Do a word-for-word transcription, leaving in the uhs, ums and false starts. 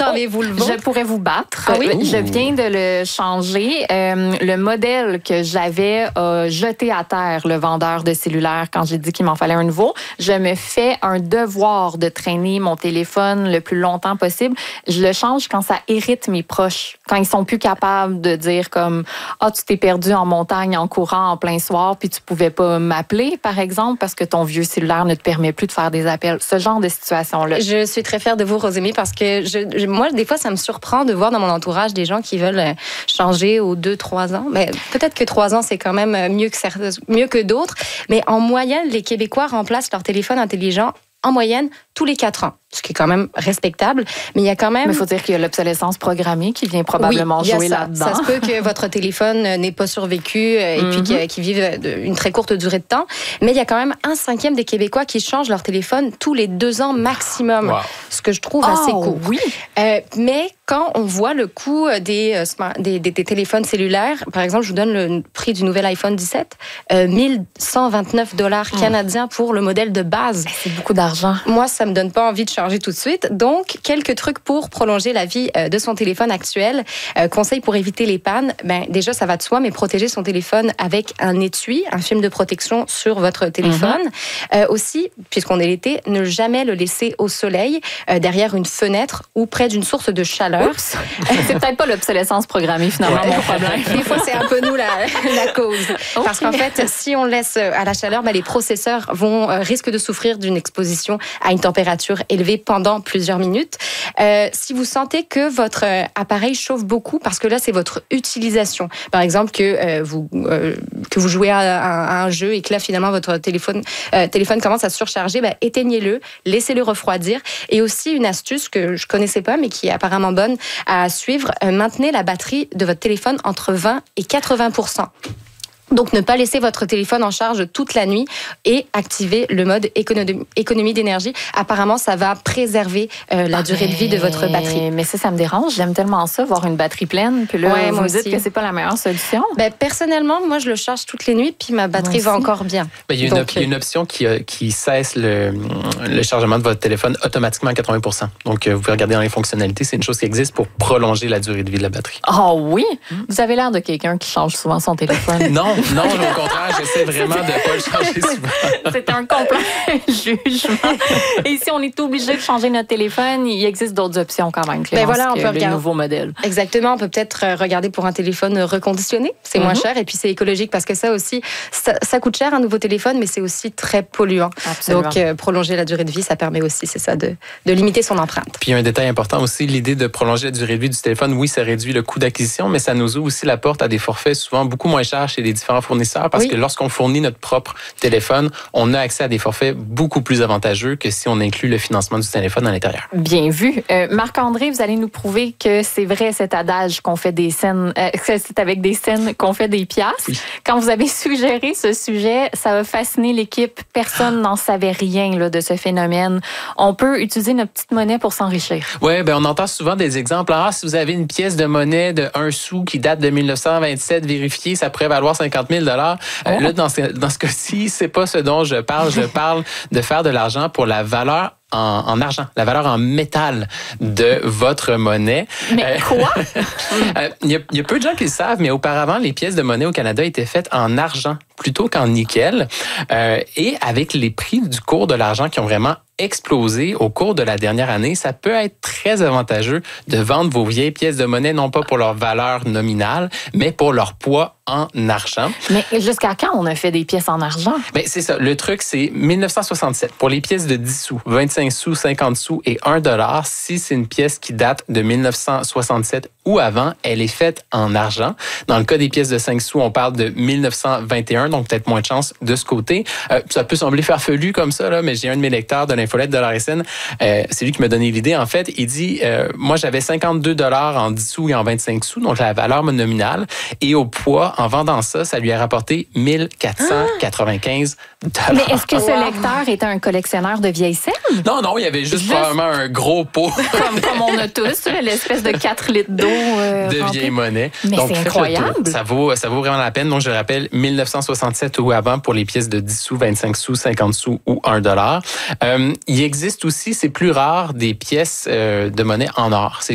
avez-vous le vôtre? Je pourrais vous battre. Ah oui? Je viens de le changer. Euh, le modèle que j'avais a jeté à terre le vendeur de cellulaire quand j'ai dit qu'il m'en fallait un nouveau. Je me fais un devoir de traîner mon téléphone le plus longtemps possible. Je le change quand ça irrite mes proches, quand ils sont plus capables de dire comme « Ah, tu t'es perdu en montagne en courant en plein soir puis tu pouvais pas m'appeler, par exemple, parce que ton vieux cellulaire ne te permet plus de faire des appels. » Ce genre de situation-là. Je suis très fière de vous, Rosémie, parce que je, je, moi, des fois, ça me surprend de voir dans mon entourage des gens qui veulent changer aux deux, trois ans. Mais peut-être que trois ans, c'est quand même mieux que, certains, mieux que d'autres. Mais en moyenne, les Québécois remplacent leur téléphone intelligent en moyenne tous les quatre ans, ce qui est quand même respectable. Mais il y a quand même... Mais il faut dire qu'il y a l'obsolescence programmée qui vient probablement oui, jouer ça. là-dedans. Ça se peut que votre téléphone n'ait pas survécu et mm-hmm. puis qu'il vive une très courte durée de temps. Mais il y a quand même un cinquième des Québécois qui changent leur téléphone tous les deux ans maximum. Wow. Ce que je trouve oh, assez court. Oui. Euh, mais quand on voit le coût des, des, des, des téléphones cellulaires, par exemple, je vous donne le prix du nouvel iPhone dix-sept, euh, mille cent vingt-neuf dollars mm. canadiens pour le modèle de base. C'est beaucoup d'argent. Moi, ça me donne pas envie de changer tout de suite. Donc, quelques trucs pour prolonger la vie de son téléphone actuel. Euh, conseils pour éviter les pannes. Ben, déjà, ça va de soi, mais protéger son téléphone avec un étui, un film de protection sur votre téléphone. Mm-hmm. Euh, aussi, puisqu'on est l'été, ne jamais le laisser au soleil, euh, derrière une fenêtre ou près d'une source de chaleur. Oups. C'est peut-être pas l'obsolescence programmée, finalement, ouais. mon problème. Des fois, c'est un peu nous la, la cause. Okay. Parce qu'en fait, si on laisse à la chaleur, ben, les processeurs vont, euh, risquent de souffrir d'une exposition à une température élevée pendant plusieurs minutes. Euh, si vous sentez que votre euh, appareil chauffe beaucoup, parce que là, c'est votre utilisation. Par exemple, que, euh, vous, euh, que vous jouez à, à, à un jeu et que là, finalement, votre téléphone, euh, téléphone commence à surcharger, ben, éteignez-le, laissez-le refroidir. Et aussi, une astuce que je connaissais pas, mais qui est apparemment bonne à suivre, euh, maintenez la batterie de votre téléphone entre vingt et quatre-vingts pour cent. Donc, ne pas laisser votre téléphone en charge toute la nuit et activer le mode économie, économie d'énergie. Apparemment, ça va préserver euh, la ah durée mais... de vie de votre batterie. Mais ça, ça me dérange. J'aime tellement ça, voir une batterie pleine. Puis là, ouais, vous me dites aussi. Que c'est pas la meilleure solution. Ben, personnellement, moi, je le charge toutes les nuits, puis ma batterie va encore bien. Ben, il y a une, Donc, op- il y a une option qui, euh, qui cesse le, le chargement de votre téléphone automatiquement à quatre-vingts pour cent. Donc, euh, vous pouvez regarder dans les fonctionnalités. C'est une chose qui existe pour prolonger la durée de vie de la batterie. Oh oui? Mm. Vous avez l'air de quelqu'un qui change souvent son téléphone. Non. Non, au contraire, j'essaie vraiment de ne pas le changer souvent. C'est un complet jugement. Et si on est obligé de changer notre téléphone, il existe d'autres options quand même, Clémence, ben voilà, on peut regarder. Les nouveaux modèles. Exactement, on peut peut-être regarder pour un téléphone reconditionné. C'est mm-hmm. moins cher et puis c'est écologique parce que ça aussi, ça, ça coûte cher un nouveau téléphone, mais c'est aussi très polluant. Absolument. Donc, euh, prolonger la durée de vie, ça permet aussi, c'est ça, de, de limiter son empreinte. Puis, un détail important aussi, l'idée de prolonger la durée de vie du téléphone, oui, ça réduit le coût d'acquisition, mais ça nous ouvre aussi la porte à des forfaits souvent beaucoup moins chers chez les différents fournisseurs. Parce oui. que lorsqu'on fournit notre propre téléphone, on a accès à des forfaits beaucoup plus avantageux que si on inclut le financement du téléphone à l'intérieur. Bien vu. Euh, Marc-André, vous allez nous prouver que c'est vrai cet adage qu'on fait des scènes, euh, que c'est avec des scènes qu'on fait des piastres. Oui. Quand vous avez suggéré ce sujet, ça a fasciné l'équipe. Personne n'en savait rien là, de ce phénomène. On peut utiliser notre petite monnaie pour s'enrichir. Oui, ben on entend souvent des exemples. Ah, si vous avez une pièce de monnaie de un sou qui date de dix-neuf cent vingt-sept, vérifiée, ça pourrait valoir cinquante mille dollars. Oh. Euh, là, dans ce, dans ce cas-ci, c'est pas ce dont je parle. Je parle de faire de l'argent pour la valeur En, en argent, la valeur en métal de votre monnaie. Mais quoi? Il euh, y, y a peu de gens qui le savent, mais auparavant, les pièces de monnaie au Canada étaient faites en argent plutôt qu'en nickel. Euh, et avec les prix du cours de l'argent qui ont vraiment explosé au cours de la dernière année, ça peut être très avantageux de vendre vos vieilles pièces de monnaie, non pas pour leur valeur nominale, mais pour leur poids en argent. Mais jusqu'à quand on a fait des pièces en argent? Ben, c'est ça. Le truc, c'est dix-neuf cent soixante-sept. Pour les pièces de dix sous, vingt-cinq sous, cinquante sous et un dollar, si c'est une pièce qui date de dix-neuf cent soixante-sept ou avant, elle est faite en argent. Dans le cas des pièces de cinq sous, on parle de dix-neuf cent vingt et un, donc peut-être moins de chance de ce côté. Euh, ça peut sembler farfelu comme ça, là, mais j'ai un de mes lecteurs de l'infolette de la R S N, euh, c'est lui qui m'a donné l'idée. En fait, il dit, euh, moi, j'avais cinquante-deux dollars en dix sous et en vingt-cinq sous, donc la valeur nominale, et au poids, en vendant ça, ça lui a rapporté mille quatre cent quatre-vingt-quinze dollars. Mais est-ce que ce wow. lecteur était un collectionneur de vieilles scènes? Non, non, il y avait juste, juste... probablement un gros pot. comme, comme on a tous, l'espèce de quatre litres d'eau. Euh, de vieille monnaie. Mais donc, c'est incroyable. Ça vaut, ça vaut vraiment la peine. Donc, je rappelle, dix-neuf cent soixante-sept ou avant pour les pièces de dix sous, vingt-cinq sous, cinquante sous ou un dollar. Euh, il existe aussi, c'est plus rare, des pièces euh, de monnaie en or. C'est